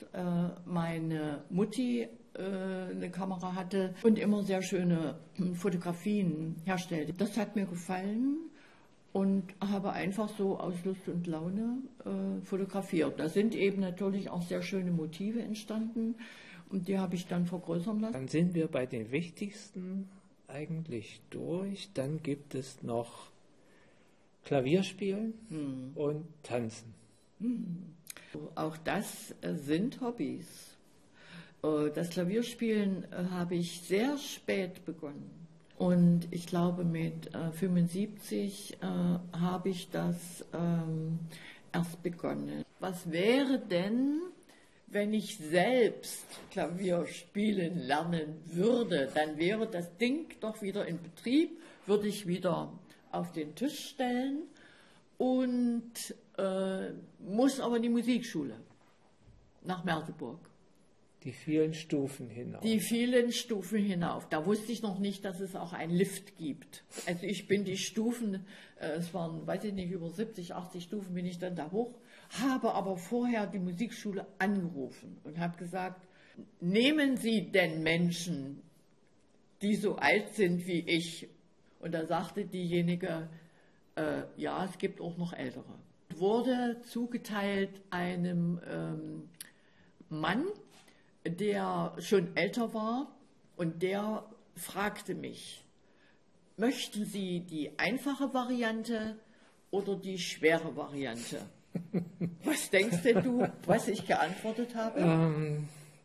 meine Mutti eine Kamera hatte und immer sehr schöne Fotografien herstellte. Das hat mir gefallen und habe einfach so aus Lust und Laune fotografiert. Da sind eben natürlich auch sehr schöne Motive entstanden und die habe ich dann vergrößern lassen. Dann sind wir bei den wichtigsten eigentlich durch. Dann gibt es noch Klavierspielen und Tanzen. Auch das sind Hobbys. Das Klavierspielen habe ich sehr spät begonnen. Und ich glaube, mit 75 habe ich das erst begonnen. Was wäre denn, wenn ich selbst Klavier spielen lernen würde? Dann wäre das Ding doch wieder in Betrieb, würde ich wieder auf den Tisch stellen und muss aber in die Musikschule nach Merseburg. Die vielen Stufen hinauf. Die vielen Stufen hinauf. Da wusste ich noch nicht, dass es auch einen Lift gibt. Also ich bin die Stufen, es waren, weiß ich nicht, über 70, 80 Stufen bin ich dann da hoch, habe aber vorher die Musikschule angerufen und habe gesagt, nehmen Sie denn Menschen, die so alt sind wie ich? Und da sagte diejenige, ja, es gibt auch noch Ältere. Wurde zugeteilt einem Mann, der schon älter war und der fragte mich, möchten Sie die einfache Variante oder die schwere Variante? Was denkst denn du, was ich geantwortet habe?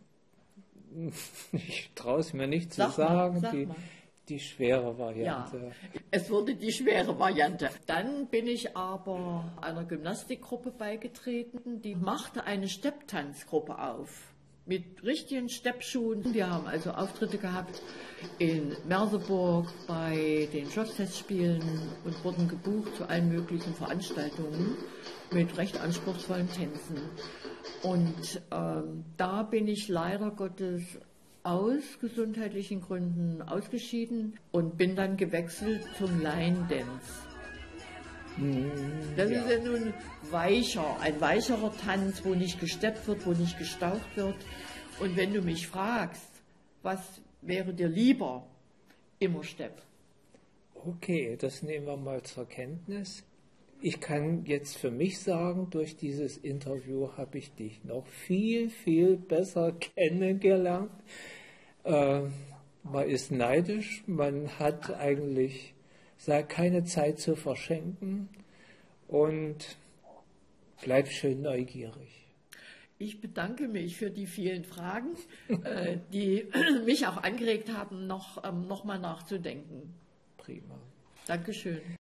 Ich traue es mir nicht zu sagen, die schwere Variante. Ja, es wurde die schwere Variante. Dann bin ich aber einer Gymnastikgruppe beigetreten, die machte eine Stepptanzgruppe auf. Mit richtigen Steppschuhen. Wir haben also Auftritte gehabt in Merseburg bei den Schlossfestspielen und wurden gebucht zu allen möglichen Veranstaltungen mit recht anspruchsvollen Tänzen. Und da bin ich leider Gottes aus gesundheitlichen Gründen ausgeschieden und bin dann gewechselt zum Line Dance. Das ist ja nun ein weicherer Tanz, wo nicht gesteppt wird, wo nicht gestaucht wird. Und wenn du mich fragst, was wäre dir lieber, immer Stepp. Okay, das nehmen wir mal zur Kenntnis. Ich kann jetzt für mich sagen, durch dieses Interview habe ich dich noch viel, viel besser kennengelernt. Man ist neidisch, man hat eigentlich keine Zeit zu verschenken und bleib schön neugierig. Ich bedanke mich für die vielen Fragen, die mich auch angeregt haben, noch mal nachzudenken. Prima. Dankeschön.